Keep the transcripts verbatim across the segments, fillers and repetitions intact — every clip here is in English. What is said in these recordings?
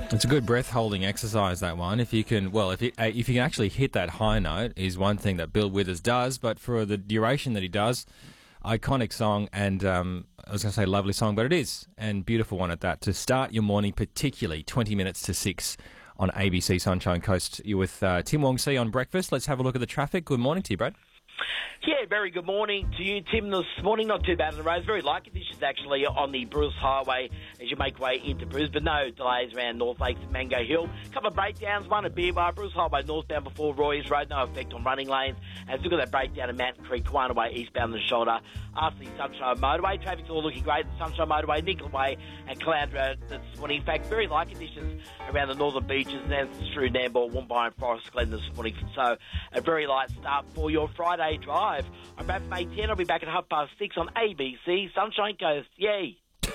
It's a good breath-holding exercise, that one. If you can, well, if you, uh, if you can actually hit that high note is one thing that Bill Withers does, but for the duration that he does, iconic song and, um, I was going to say lovely song, but it is, and beautiful one at that, to start your morning, particularly twenty minutes to six on A B C Sunshine Coast. You're with uh, Tim Wong See on Breakfast. Let's have a look at the traffic. Good morning to you, Brad. Yeah, very good morning to you, Tim. This morning, not too bad on the roads. Very light conditions, actually, on the Bruce Highway as you make way into Brisbane. No delays around North Lakes and Mango Hill. A couple of breakdowns, one at Beerbar, Bruce Highway northbound before Roy's Road. No effect on running lanes. And still got that breakdown at Mountain Creek, Kiwana Way, eastbound the shoulder. After the Sunshine Motorway, traffic's all looking great. The Sunshine Motorway, Nickel Way and Cloud Road this morning. In fact, very light conditions around the northern beaches and then through Nambour, Woomba and Forest Glen this morning. So a very light start for your Friday drive. I'm back from eight ten. I'll be back at half past six on A B C Sunshine Coast. Yay!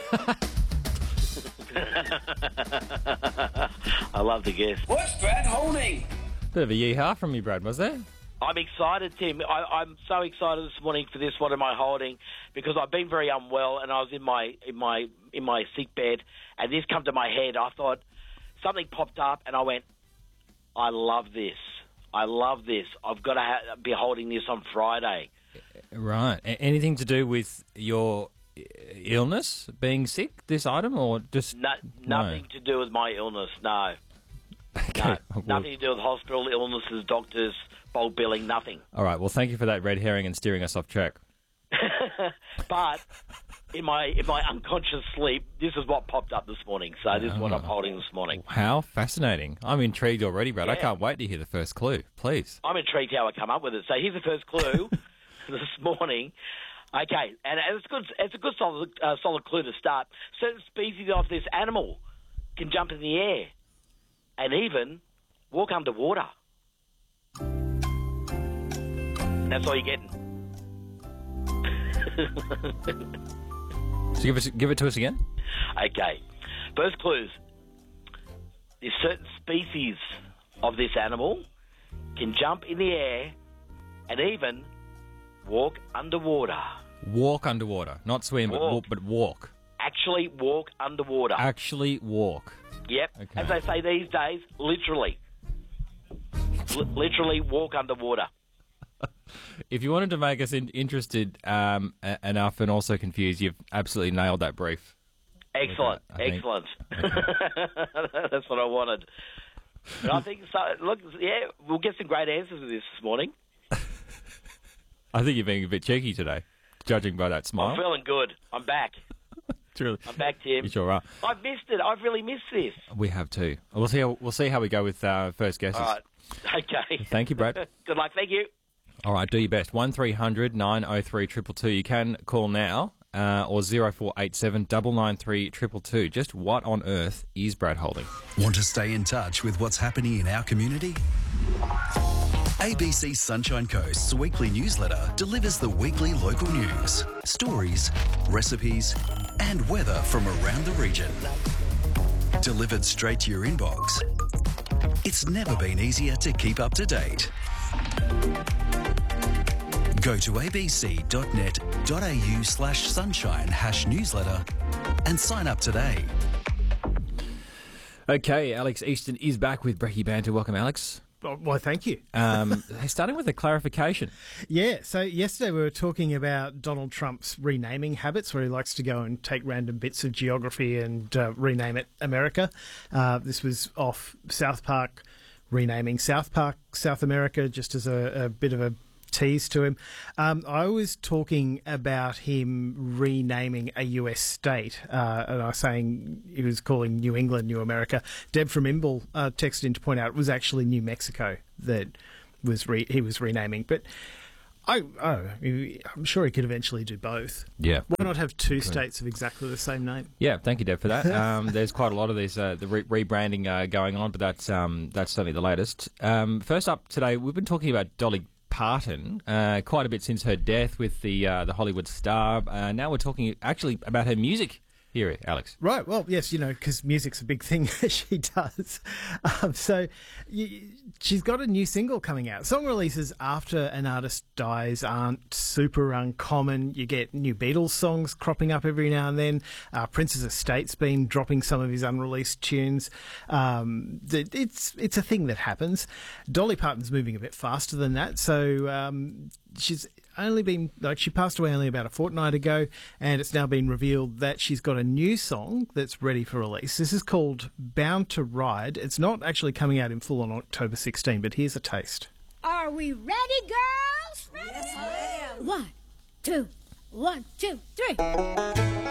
I love the guess. What's Brad holding? Bit of a yeehaw from you, Brad, was there? I'm excited, Tim. I, I'm so excited this morning for this. What am I holding? Because I've been very unwell, and I was in my in my in my sick bed, and this come to my head. I thought something popped up, and I went, I love this. I love this. I've got to ha- be holding this on Friday. Right. A- anything to do with your i- illness, being sick, this item, or just... No, nothing no. to do with my illness, no. Okay. No, Well, nothing to do with hospital illnesses, doctors, bulk billing, nothing. all right. Well, thank you for that red herring and steering us off track. But in my in my unconscious sleep, this is what popped up this morning. So this is what I'm holding this morning. How fascinating. I'm intrigued already, Brad. I Yeah. can't wait to hear the first clue. Please. I'm intrigued how I come up with it. So here's the first clue this morning. Okay, and it's good. It's a good solid, uh, solid clue to start. Certain species of this animal can jump in the air and even walk underwater. That's all you're getting. So give, us, give it to us again. Okay, first clues. There's certain species of this animal can jump in the air and even walk underwater. Walk underwater. Not swim, but Walk. walk, but walk. Actually walk underwater. Actually walk. Yep. Okay. As they say these days, literally. L- literally walk underwater. If you wanted to make us in- interested um, a- enough and also confused, you've absolutely nailed that brief. Excellent. Okay, I think- Excellent. That's what I wanted. But I think, so. Look, yeah, we'll get some great answers with this this morning. I think you're being a bit cheeky today, judging by that I'm smile. feeling good. I'm back. Truly. I'm back, Tim. You sure are. I've missed it. I've really missed this. We have too. We'll see how, we'll see how we go with uh, first guesses. All right. Okay. Thank you, Brad. Good luck. Thank you. All right, do your best. one three hundred nine oh three two two two. You can call now uh, or zero four eight seven nine nine three two two two. Just what on earth is Brad holding? Want to stay in touch with what's happening in our community? A B C Sunshine Coast's weekly newsletter delivers the weekly local news, stories, recipes, and weather from around the region. Delivered straight to your inbox. It's never been easier to keep up to date. Go to abc.net.au slash sunshine hash newsletter and sign up today. Okay, Alex Easton is back with Brecky Banter. Welcome, Alex. Oh, well, thank you. Um, starting with a clarification. Yeah, so yesterday we were talking about Donald Trump's renaming habits, where he likes to go and take random bits of geography and uh, rename it America. Uh, this was off South Park renaming South Park South America, just as a, a bit of a tease to him. Um, I was talking about him renaming a U S state, uh, and I was saying he was calling New England New America. Deb from Imbil uh, texted in to point out it was actually New Mexico that was re- he was renaming. But I, oh, I'm sure he could eventually do both. Yeah. Why not have two states of exactly the same name? Yeah, thank you, Deb, for that. Um, there's quite a lot of these uh, the re- rebranding uh, going on, but that's um, that's certainly the latest. Um, first up today, we've been talking about Dolly Parton uh, quite a bit since her death with the uh, the Hollywood star. Uh, now we're talking actually about her music Hear it, Alex. Right, well, yes, you know, because music's a big thing that she does. Um, so you, she's got a new single coming out. Song releases after an artist dies aren't super uncommon. You get new Beatles songs cropping up every now and then. Uh, Prince's estate's been dropping some of his unreleased tunes. Um, it's, it's a thing that happens. Dolly Parton's moving a bit faster than that, so um, she's only been, like, she passed away only about a fortnight ago, and it's now been revealed that she's got a new song that's ready for release. This is called Bound to Ride. It's not actually coming out in full on October sixteenth, but here's a taste. Are we ready, girls? Ready? Yes, ma'am. One, two, one, two, three.